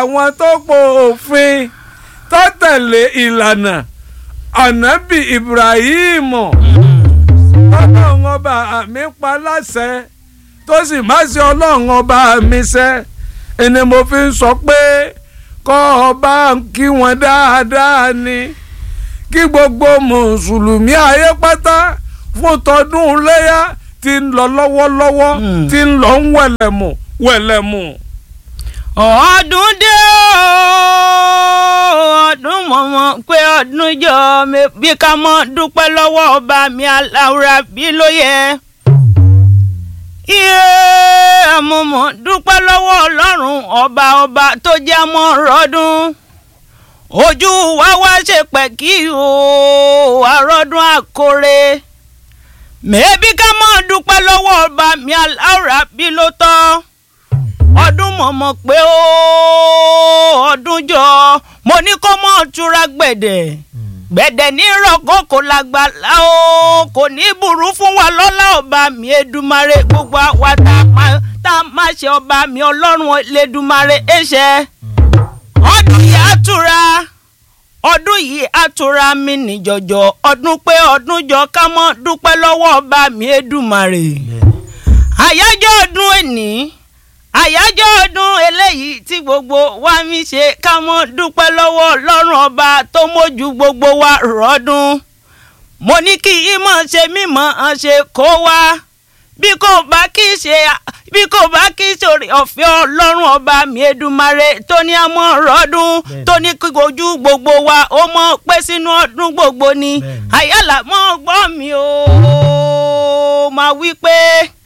àwọn tó po òfin tó tẹ̀lé ìlànà ànábì Ibrahim ọlọ́run ọba mi pa láṣẹ tó sì má ṣe ọlọ́run ọba mi ṣẹ ẹni mo fi ń sọ pé kọ́ ọba kí wọ́n dáadáa ni kí gbogbo mùsùlùmí ayé pátá fún tọdún léyà tí ń lọ lọ́wọ́lọ́wọ́ tí ń lọ ń wẹ̀lẹ̀mù. ọdún dé ọdún mọ̀mọ́ pé ọdún jọ bí ká mọ́ dúpẹ́ lọ́wọ́ ọba mi aláwùrà bí ló yẹ. àmọ̀mọ́ dúpẹ́ lọ́wọ́ ọlọ́run ọba tó jẹ́ mọ́ rọ́dún. ojú wa wá ṣe pẹ́ kí o àrọ́dún àkórè. mẹ́bí ká mọ́ dúpẹ́ lọ́wọ́ ọba mi aláwùrà bí ló tọ́. ọdún mọ̀mọ́ pé ó ọdún jọ mo ní kó mọ́ túra gbẹ̀dẹ̀ ní rọ̀gọ́ kò lágbàlá o kò ní burú fún wa lọ́lá ọba mi Èdùmàrè gbogbo àwa tá a máa ṣe ọba mi ọlọ́run Èdùmàrè ẹ̀ṣẹ̀ ọdún yìí àtúra mi níjọjọ ọdún pé ọdún jọ ká mọ́ dúpẹ́ lọ́wọ́ ọba mi Èdùmàrè àyájọ́ ọdún ẹni àyájọ́ ọdún eléyìí tí gbogbo wa mi ṣe ká mọ́ dúpẹ́ lọ́wọ́ ọlọ́run ọba tó mójú gbogbo wa rọ́dún mo ní kí ìmọ̀ ṣe mímọ̀ ṣe kó wá bí kò bá kí sórí ọ̀fẹ́ ọlọ́run ọba mi Èdùmàrè tó ní àmọ́ rọ́dún tó ní kí ojú gbogbo wa ó mọ̀ pé sínú ọdún gbogbo ni àyàlà mọ́ gbọ́ mi ó máa wí pé.